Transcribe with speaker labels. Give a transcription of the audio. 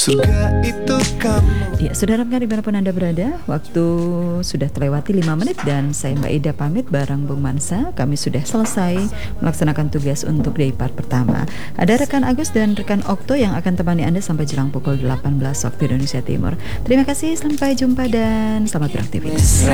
Speaker 1: Surga itu kamu.
Speaker 2: Ya, saudara pendengar dimanapun Anda berada, waktu sudah terlewati 5 menit dan saya Mbak Ida pamit bareng Bung Mansa. Kami sudah selesai melaksanakan tugas untuk day part pertama. Ada rekan Agus dan rekan Okto yang akan temani Anda sampai jelang pukul 18 waktu Indonesia Timur. Terima kasih, sampai jumpa dan selamat beraktivitas.